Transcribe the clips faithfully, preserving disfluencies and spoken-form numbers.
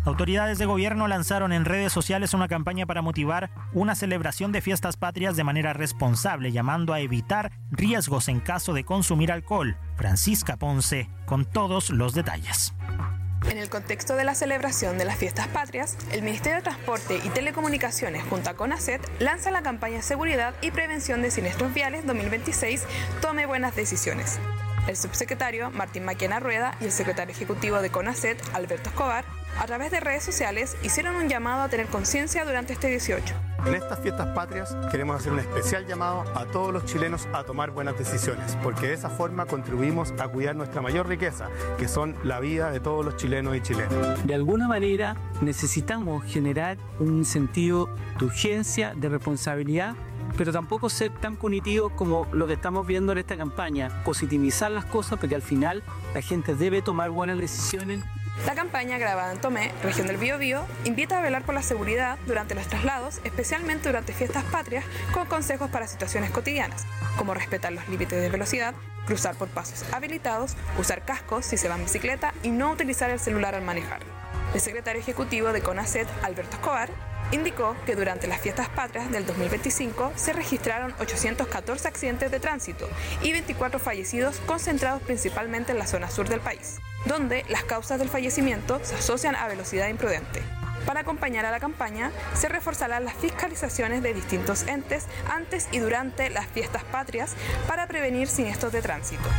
Autoridades de gobierno lanzaron en redes sociales una campaña para motivar una celebración de fiestas patrias de manera responsable, llamando a evitar riesgos en caso de consumir alcohol. Francisca Ponce, con todos los detalles. En el contexto de la celebración de las fiestas patrias, el Ministerio de Transporte y Telecomunicaciones junto a CONACET lanza la campaña Seguridad y Prevención de Siniestros Viales dos mil veintiséis, Tome Buenas Decisiones. El subsecretario Martín Maquena Rueda y el secretario ejecutivo de CONACET, Alberto Escobar, a través de redes sociales hicieron un llamado a tener conciencia durante este dieciocho. En estas fiestas patrias queremos hacer un especial llamado a todos los chilenos a tomar buenas decisiones, porque de esa forma contribuimos a cuidar nuestra mayor riqueza, que son la vida de todos los chilenos y chilenas. De alguna manera necesitamos generar un sentido de urgencia, de responsabilidad, pero tampoco ser tan punitivos como lo que estamos viendo en esta campaña, positivizar las cosas, porque al final la gente debe tomar buenas decisiones. La campaña, grabada en Tomé, región del Biobío, invita a velar por la seguridad durante los traslados, especialmente durante fiestas patrias, con consejos para situaciones cotidianas, como respetar los límites de velocidad, cruzar por pasos habilitados, usar cascos si se va en bicicleta y no utilizar el celular al manejar. El secretario ejecutivo de CONACET, Alberto Escobar, indicó que durante las fiestas patrias del dos mil veinticinco se registraron ochocientos catorce accidentes de tránsito y veinticuatro fallecidos concentrados principalmente en la zona sur del país, donde las causas del fallecimiento se asocian a velocidad imprudente. Para acompañar a la campaña, se reforzarán las fiscalizaciones de distintos entes antes y durante las fiestas patrias para prevenir siniestros de tránsito.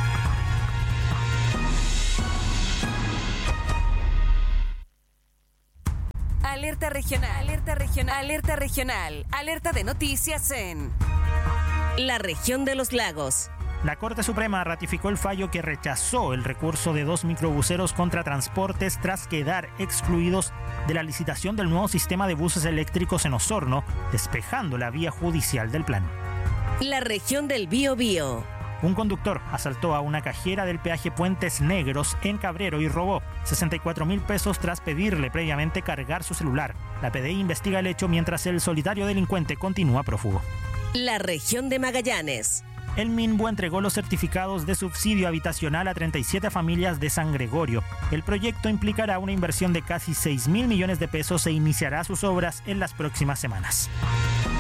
Alerta regional, alerta regional, alerta regional, alerta de noticias en la región de los lagos. La Corte Suprema ratificó el fallo que rechazó el recurso de dos microbuseros contra Transportes tras quedar excluidos de la licitación del nuevo sistema de buses eléctricos en Osorno, despejando la vía judicial del plan. La región del Biobío. Un conductor asaltó a una cajera del peaje Puentes Negros en Cabrero y robó sesenta y cuatro mil pesos tras pedirle previamente cargar su celular. La P D I investiga el hecho mientras el solitario delincuente continúa prófugo. La región de Magallanes. El Minbu entregó los certificados de subsidio habitacional a treinta y siete familias de San Gregorio. El proyecto implicará una inversión de casi seis mil millones de pesos e iniciará sus obras en las próximas semanas.